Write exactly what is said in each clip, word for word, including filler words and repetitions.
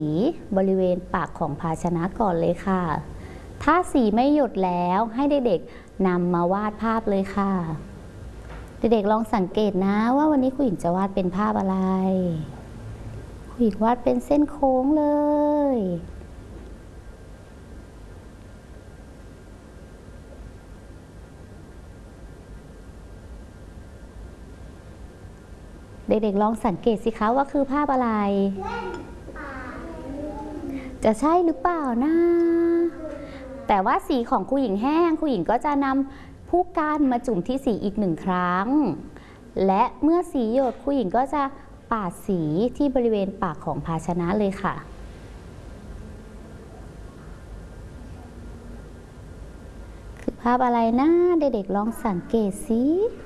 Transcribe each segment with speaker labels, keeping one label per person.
Speaker 1: สีบริเวณปากของภาชนะก่อนเลยค่ะ ถ้าสีไม่หยดแล้วให้เด็กๆนำมาวาดภาพเลยค่ะ เด็กๆลองสังเกตนะว่าวันนี้ครูหญิงจะวาดเป็นภาพอะไรครูหญิงวาดเป็นเส้นโค้งเลยเด็กๆลองสังเกตสิคะว่าคือภาพอะไรจะใช่หรือเปล่านะแต่ว่าสีของครูหญิงแห้งครูหญิงก็จะนำผู้กันมาจุ่มที่สีอีกหนึ่งครั้งและเมื่อสีหยดครูหญิงก็จะปาดสีที่บริเวณปากของภาชนะเลยค่ะคือภาพอะไรนะเด็กๆลองสังเกตสิ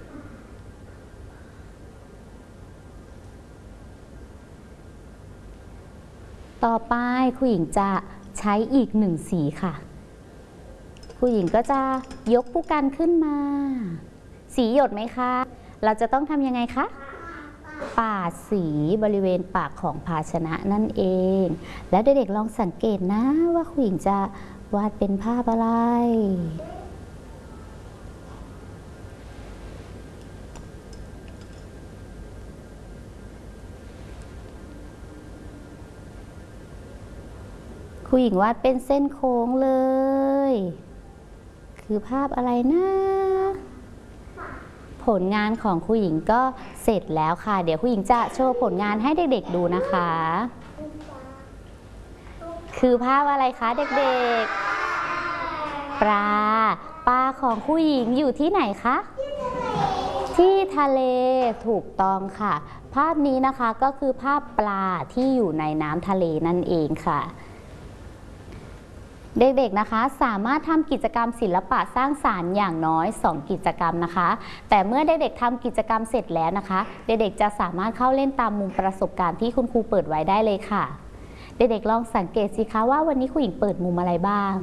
Speaker 1: ต่อไปครูหญิงจะใช้อีกหนึ่งสีค่ะครูหญิงก็จะยกผู้กันขึ้นมาสีหยดไหมคะเราจะต้องทำยังไงคะปาดสีบริเวณปากของภาชนะนั่นเองแล้วเด็กๆลองสังเกตนะว่าครูหญิงจะวาดเป็นภาพอะไรครูหญิงวาดเป็นเส้นโค้งเลยคือภาพอะไรนะผลงานของครูหญิงก็เสร็จแล้วค่ะเดี๋ยวครูหญิงจะโชว์ผลงานให้เด็กๆดูนะคะคือภาพอะไรคะเด็กๆปลาปลาของครูหญิงอยู่ที่ไหนคะที่ทะเลถูกต้องค่ะภาพนี้นะคะก็คือภาพปลาที่อยู่ในน้ำทะเลนั่นเองค่ะเด็กๆนะคะสามารถทำกิจกรรมศิลปะสร้างสรรค์อย่างน้อยสองกิจกรรมนะคะแต่เมื่อเด็กๆทำกิจกรรมเสร็จแล้วนะคะเด็กๆจะสามารถเข้าเล่นตามมุมประสบการณ์ที่คุณครูเปิดไว้ได้เลยค่ะเด็กๆลองสังเกตสิคะว่าวันนี้ครูหญิงเปิดมุมอะไรบ้าง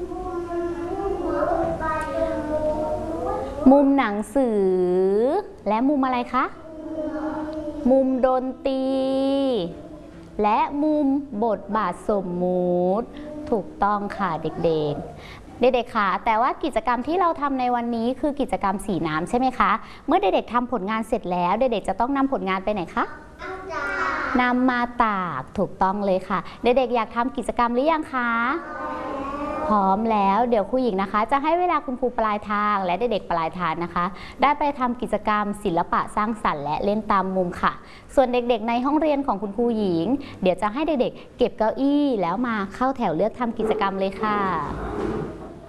Speaker 1: มุมหนังสือและมุมอะไรคะมุมดนตรีและมุมบทบาทสมมุติถูกต้องค่ะเด็กๆเด็กๆค่ะแต่ว่ากิจกรรมที่เราทำในวันนี้คือกิจกรรมสีน้ำใช่ไหมคะเมื่อเด็กๆทำผลงานเสร็จแล้วเด็กๆจะต้องนำผลงานไปไหนคะนำมาตากถูกต้องเลยค่ะเด็กๆอยากทำกิจกรรมหรือยังคะพร้อมแล้วเดี๋ยวครูหญิงนะคะจะให้เวลาคุณครูปลายทางและเด็กๆปลายทางนะคะได้ไปทำกิจกรรมศิลปะสร้างสรรค์และเล่นตามมุมค่ะส่วนเด็กๆในห้องเรียนของคุณครูหญิงเดี๋ยวจะให้เด็กๆเก็บเก้าอี้แล้วมาเข้าแถวเลือกทำกิจกรรมเลยค่ะ